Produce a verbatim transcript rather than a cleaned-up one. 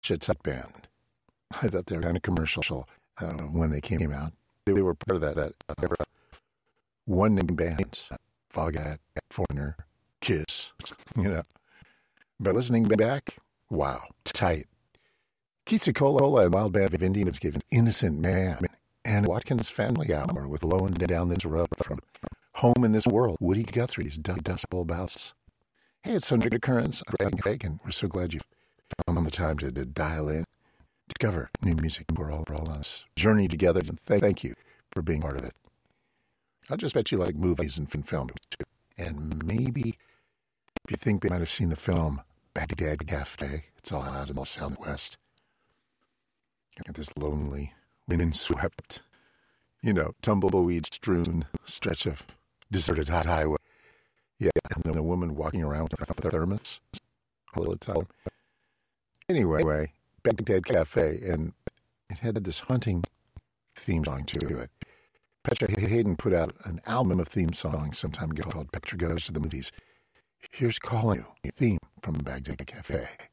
a tight band. I thought they were kind of commercial uh, when they came out. They were part of that, that uh, one-name bands, Foghat, Foreigner, Kiss, you know. But listening back, wow, tight. Keith Secola and Wild Band of Indians gave an Innocent Man and Watkins Family Hour with Low and Down This Road from Home in This World, Woody Guthrie's Dust Bowl Ballads. Hey, it's Sunday Currents. I'm Craig, we're so glad you've found the time to, to dial in, discover new music. We're all, we're all on this journey together, and th- thank you for being part of it. I just bet you like movies and film, too. And maybe if you think they might have seen the film Baghdad Cafe, it's all out in the Southwest. At this lonely, wind-swept, you know, tumbleweed-strewn stretch of deserted hot highway. Yeah, and then a woman walking around with a thermos all the time. Anyway, Baghdad Cafe, and it had this haunting theme song to it. Petra Haden put out an album of theme songs some time ago called Petra Goes to the Movies. Here's Calling You, a theme from Baghdad Cafe.